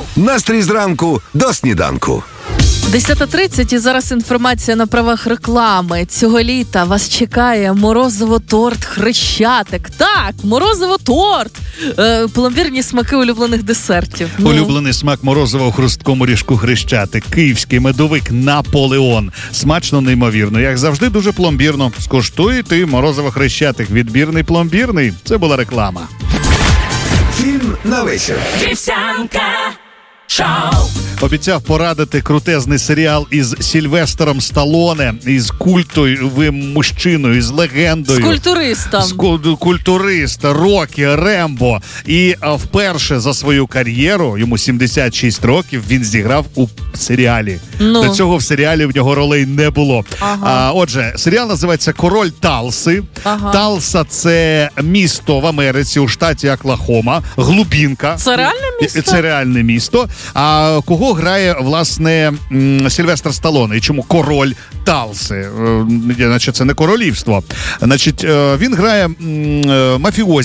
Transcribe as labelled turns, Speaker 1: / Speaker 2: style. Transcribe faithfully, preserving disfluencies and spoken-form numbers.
Speaker 1: Настрій зранку до сніданку.
Speaker 2: десята тридцять і зараз інформація на правах реклами. Цього літа вас чекає морозиво-торт Хрещатик. Так, морозиво-торт. Е, пломбірні смаки улюблених десертів. Ну.
Speaker 3: Улюблений смак морозива у хрусткому ріжку Хрещатик. Київський медовик Наполеон. Смачно, неймовірно. Як завжди, дуже пломбірно. Скуштуй ти морозиво Хрещатик. Відбірний пломбірний. Це була реклама.
Speaker 1: Фільм на вечір.
Speaker 4: Вівсянка шоу.
Speaker 3: Обіцяв порадити крутезний серіал із Сільвестром Сталоне, із культовим мужчиною, з легендою.
Speaker 2: З культуристом.
Speaker 3: З ку- культурист, Рокі, Рембо. І а, вперше за свою кар'єру, йому сімдесят шість років, він зіграв у серіалі.
Speaker 2: Ну.
Speaker 3: До цього в серіалі в нього ролей не було.
Speaker 2: Ага.
Speaker 3: А, отже, серіал називається «Король Талси».
Speaker 2: Ага.
Speaker 3: Талса – це місто в Америці, у штаті Оклахома. Глубінка.
Speaker 2: Це реальне місто?
Speaker 3: Це реальне місто. А кого грає, власне, Сільвестр Сталоне? І чому король Талси? Е, Значить, це не королівство. Значить, він грає мафіозі.